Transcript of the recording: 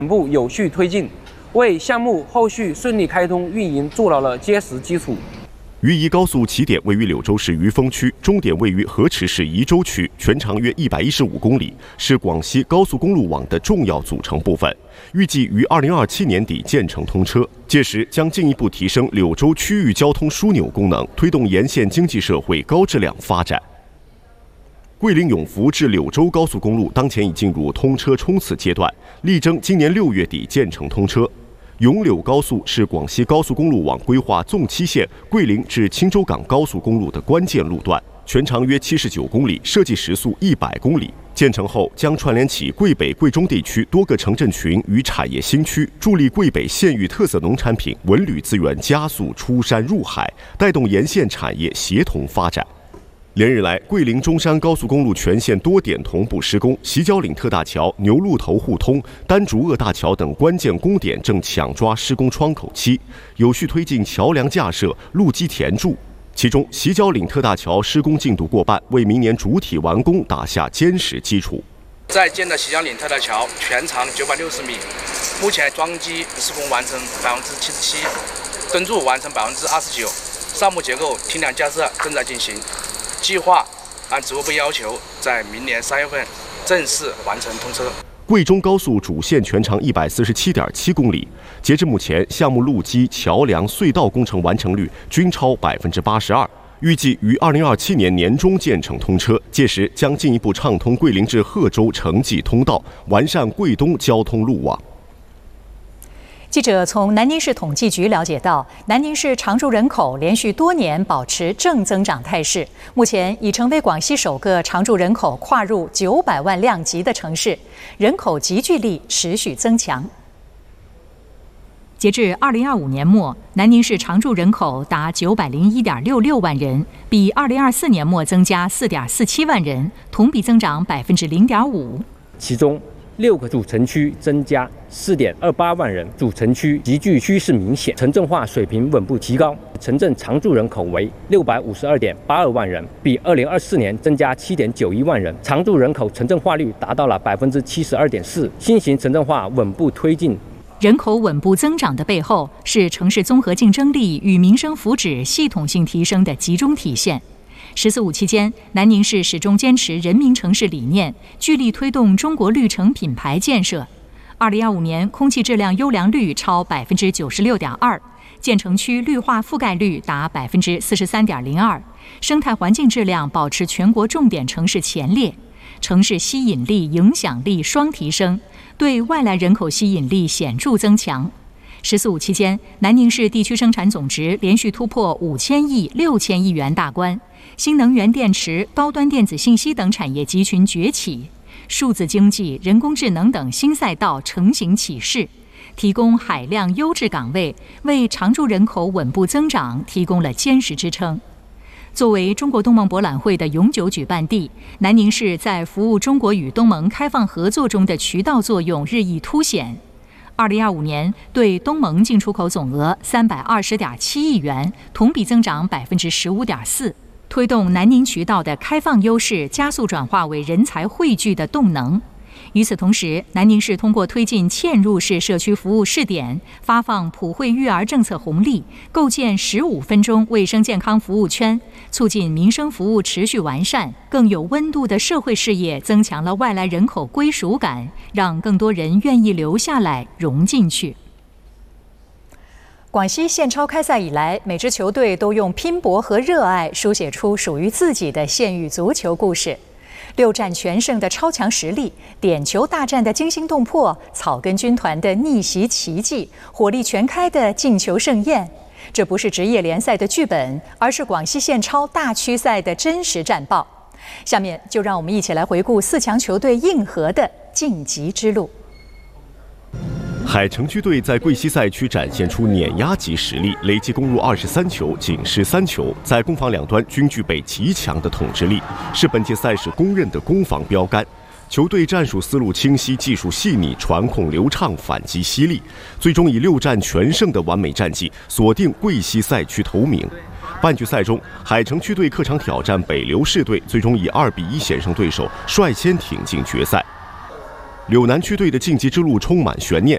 步有序推进，为项目后续顺利开通运营筑牢了结实基础。 渝宜高速起点位于柳州市渝丰区，终点位于河池市宜州区，全长约115公里，是广西高速公路网的重要组成部分。预计于2027年底建成通车，届时将进一步提升柳州区域交通枢纽功能，推动沿线经济社会高质量发展。桂林永福至柳州高速公路当前已进入通车冲刺阶段，力争今年6月底建成通车。永柳高速是广西高速公路网规划纵七线桂林至青州港高速公路的关键路段，全长约79公里，设计时速100公里。建成后将串联起桂北、桂中地区多个城镇群与产业新区，助力桂北县域特色农产品、文旅资源加速出山入海，带动沿线产业协同发展。连日来，桂林中山高速公路全线多点同步施工，洗脚岭特大桥、牛路头互通、丹竹鄂大桥等关键工点正抢抓施工窗口期，有序推进桥梁架设、路基填筑。其中，洗脚岭特大桥施工进度过半，为明年主体完工打下坚实基础。 在建的洗脚岭特大桥全长960米，目前桩基施工完成77%，墩柱完成29%，上木结构梯梁架设正在进行。计划按职务部要求，在明年3月份正式完成通车。 桂中高速主线全长147.7公里，截至目前，项目路基、桥梁、隧道工程完成率均超82%，预计于2027年年中建成通车。届时将进一步畅通桂林至贺州城际通道，完善桂东交通路网。 记者从南宁市统计局了解到，南宁市常住人口连续多年保持正增长态势，目前已成为广西首个常住人口跨入900万量级的城市，人口集聚力持续增强。截至2025年末，南宁市常住人口达901.66万人，比2024年末增加4.47万人，同比增长0.5%。 其中6个主城区增加4.28万人，主城区集聚趋势明显，城镇化水平稳步提高，城镇常住人口为652.82万人，比2024年增加7.91万人，常住人口城镇化率达到了72.4%，新型城镇化稳步推进。 人口稳步增长的背后，是城市综合竞争力与民生福祉系统性提升的集中体现。“14·5”期间，南宁市始终坚持人民城市理念，聚力推动中国绿城品牌建设。2025年空气质量优良率超96.2%，建成区绿化覆盖率达43.02%，生态环境质量保持全国重点城市前列，城市吸引力、影响力双提升，对外来人口吸引力显著增强。“14·5”期间，南宁市地区生产总值连续突破5000亿、6000亿元大关，新能源电池、高端电子信息等产业集群崛起，数字经济、人工智能等新赛道成型起势，提供海量优质岗位，为常住人口稳步增长提供了坚实支撑。作为中国东盟博览会的永久举办地，南宁市在服务中国与东盟开放合作中的渠道作用日益凸显。2025年对东盟进出口总额320.7亿元，同比增长15.4%，推动南宁渠道的开放优势加速转化为人才汇聚的动能。与此同时，南宁市通过推进嵌入式社区服务试点，发放普惠育儿政策红利，构建15分钟卫生健康服务圈，促进民生服务持续完善，更有温度的社会事业增强了外来人口归属感，让更多人愿意留下来融进去。广西县超开赛以来，每支球队都用拼搏和热爱书写出属于自己的县域足球故事。6战全胜的超强实力，点球大战的惊心动魄，草根军团的逆袭奇迹，火力全开的进球盛宴。这不是职业联赛的剧本，而是广西县超大区赛的真实战报。下面就让我们一起来回顾4强球队硬核的晋级之路。 海城区队在桂西赛区展现出碾压级实力，累计攻入23球，仅失3球，在攻防两端均具备极强的统治力，是本届赛事公认的攻防标杆。球队战术思路清晰，技术细腻，传控流畅，反击犀利，最终以6战全胜的完美战绩锁定桂西赛区头名。半决赛中，海城区队客场挑战北流市队，最终以2-1险胜对手，率先挺进决赛。柳南区队的晋级之路充满悬念，